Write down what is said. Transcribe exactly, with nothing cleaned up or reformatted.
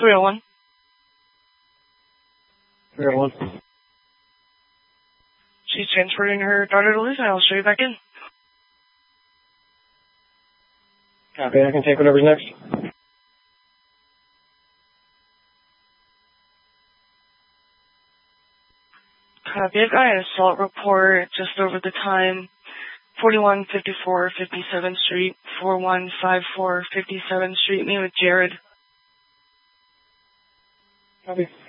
three oh one. three oh one. She's transferring her daughter to Liz, and I'll show you back in. Copy, I can take whatever's next. Copy, I've got an assault report just over the time. forty-one fifty-four fifty-seventh Street, forty-one fifty-four fifty-seventh Street, me with Jared. Copy.